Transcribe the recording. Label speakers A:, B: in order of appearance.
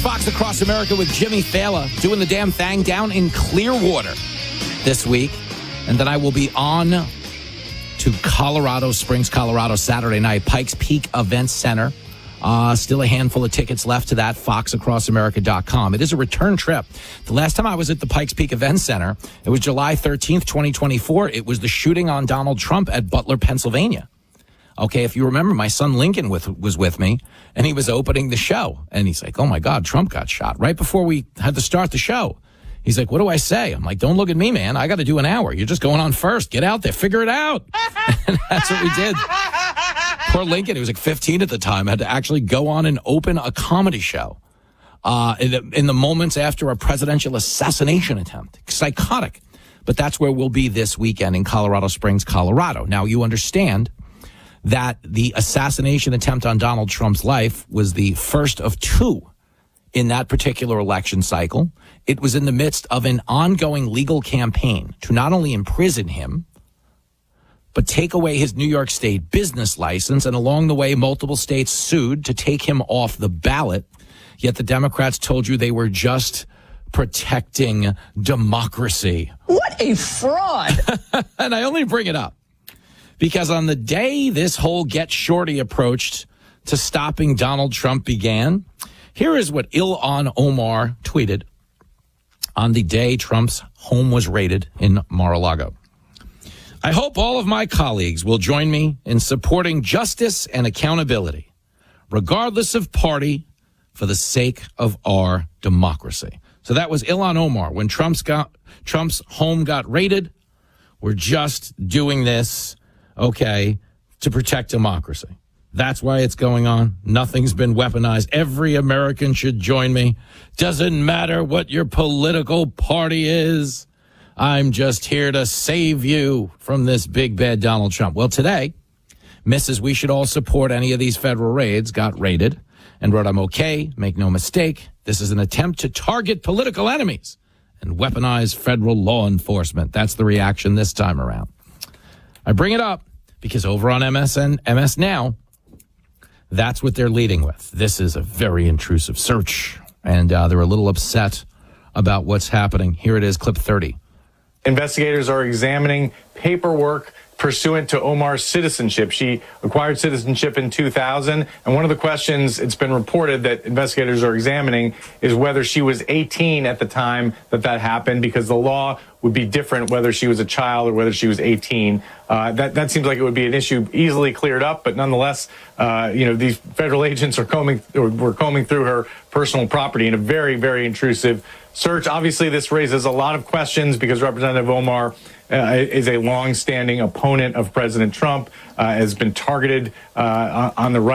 A: Fox Across America with Jimmy Fallon doing the damn thing down in Clearwater this week. And then I will be on to Colorado Springs, Colorado, Saturday night, Pikes Peak Event Center. Still a handful of tickets left to that, foxacrossamerica.com. It is a return trip. The last time I was at the Pikes Peak Event Center, it was July 13th, 2024. It was the shooting on Donald Trump at Butler, Pennsylvania. Okay, if you remember, my son Lincoln was with me, and he was opening the show. And he's like, oh, my God, Trump got shot. Right before we had to start the show, he's like, what do I say? I'm like, don't look at me, man. I got to do an hour. You're just going on first. Get out there. Figure it out. And that's what we did. Poor Lincoln, he was like 15 at the time, had to actually go on and open a comedy show in the moments after a presidential assassination attempt. Psychotic. But that's where we'll be this weekend in Colorado Springs, Colorado. Now, you understand that the assassination attempt on Donald Trump's life was the first of two in that particular election cycle. It was in the midst of an ongoing legal campaign to not only imprison him, but take away his New York State business license. And along the way, multiple states sued to take him off the ballot. Yet the Democrats told you they were just protecting democracy.
B: What a fraud.
A: And I only bring it up because on the day this whole Get Shorty approach to stopping Donald Trump began, here is what Ilhan Omar tweeted on the day Trump's home was raided in Mar-a-Lago. I hope all of my colleagues will join me in supporting justice and accountability, regardless of party, for the sake of our democracy. So that was Ilhan Omar. When Trump's home got raided, we're just doing this, okay, to protect democracy. That's why it's going on. Nothing's been weaponized. Every American should join me. Doesn't matter what your political party is. I'm just here to save you from this big bad Donald Trump. Well, today, Mrs. We should all support any of these federal raids got raided and wrote, I'm okay. Make no mistake. This is an attempt to target political enemies and weaponize federal law enforcement. That's the reaction this time around. I bring it up because over on MS Now, that's what they're leading with. This is a very intrusive search, and they're a little upset about what's happening. Here it is, clip 30.
C: Investigators are examining paperwork pursuant to Omar's citizenship. She acquired citizenship in 2000, and one of the questions it's been reported that investigators are examining is whether she was 18 at the time that happened, because the law would be different whether she was a child or whether she was 18. That seems like it would be an issue easily cleared up, but nonetheless, these federal agents were combing through her personal property in a very, very intrusive search. Obviously, this raises a lot of questions because Representative Omar is a long-standing opponent of President Trump, has been targeted on the right.